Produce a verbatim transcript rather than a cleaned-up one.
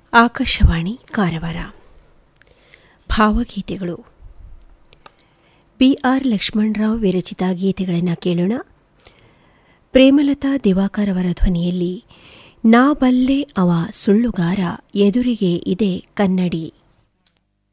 ಆಕಾಶವಾಣಿ ಕಾರವಾರ. ಭಾವಗೀತೆಗಳು. B R Lakshmanrao ವಿರಚಿತ ಗೀತೆಗಳನ್ನು ಕೇಳೋಣ. ಪ್ರೇಮಲತಾ ದಿವಾಕರ್ ಅವರ ಧ್ವನಿಯಲ್ಲಿ ನಾ ಬಲ್ಲೆ ಅವ ಸುಳ್ಳುಗಾರ ಎದುರಿಗೆ ಇದೆ ಕನ್ನಡಿ.